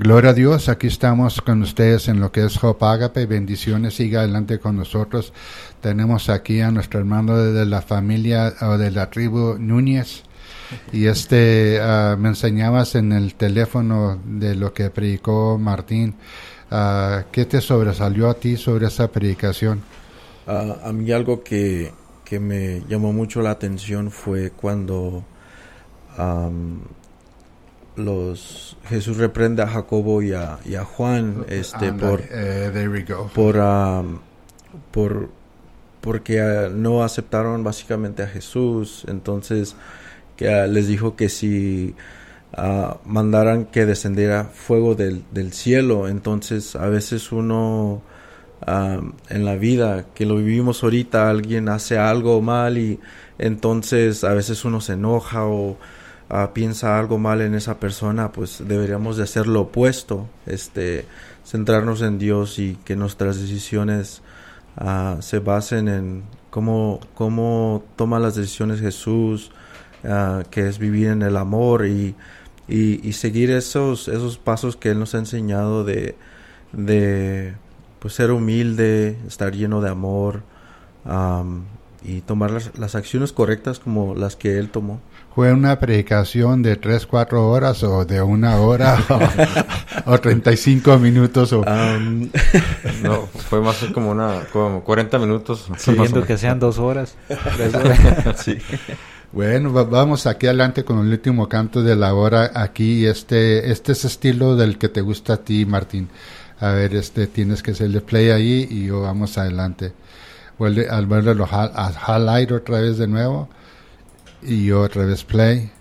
Gloria a Dios, aquí estamos con ustedes en lo que es Hope Agape. Bendiciones, siga adelante con nosotros. Tenemos aquí a nuestro hermano de la familia o de la tribu Núñez. Y me enseñabas en el teléfono de lo que predicó Martín. ¿Qué te sobresalió a ti sobre esa predicación? A mí algo que me llamó mucho la atención fue cuando Jesús reprende a Jacobo y a Juan there we go. porque no aceptaron básicamente a Jesús. Entonces que les dijo que si mandaran que descendiera fuego del cielo. Entonces a veces uno en la vida que lo vivimos ahorita, alguien hace algo mal y entonces a veces uno se enoja o piensa algo mal en esa persona. Pues deberíamos de hacer lo opuesto, centrarnos en Dios y que nuestras decisiones se basen en cómo toma las decisiones Jesús, que es vivir en el amor y seguir esos pasos que Él nos ha enseñado de pues ser humilde, estar lleno de amor, y tomar las acciones correctas como las que Él tomó. ¿Fue una predicación de 3-4 horas o de 1 hora o 35 minutos? No, fue más como 40 minutos. Pidiendo que sean 2 horas. 3 horas. Sí. Bueno, vamos aquí adelante con el último canto de la hora. Aquí este es estilo del que te gusta a ti, Martín. A ver, tienes que hacerle play ahí y vamos adelante. Vuelve a highlight otra vez de nuevo y otra vez play.